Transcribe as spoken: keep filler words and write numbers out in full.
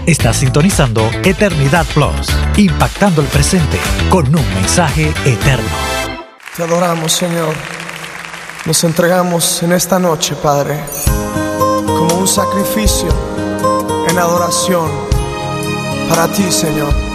Estás sintonizando Eternidad Plus, impactando el presente con un mensaje eterno. Te adoramos, Señor. Nos entregamos en esta noche, Padre, como un sacrificio en adoración para ti, Señor.